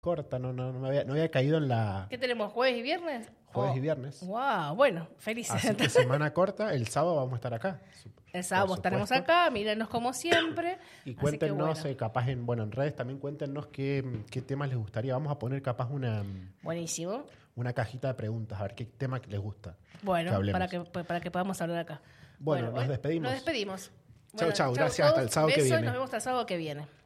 corta, no había caído en la ¿Qué tenemos? ¿Jueves y viernes? jueves y viernes. Wow, bueno, felices. Así que semana corta, el sábado vamos a estar acá. El sábado por estaremos supuesto. acá, mírenos como siempre. Y Así que cuéntenos, bueno. capaz en redes también cuéntenos qué temas les gustaría. Vamos a poner capaz Buenísimo. una cajita de preguntas, a ver qué tema les gusta. Bueno, que hablemos. para que podamos hablar acá. Bueno, nos despedimos. Nos despedimos. Chau, Bueno, chau. Gracias. Hasta el sábado que Besos y viene. nos vemos hasta el sábado que viene.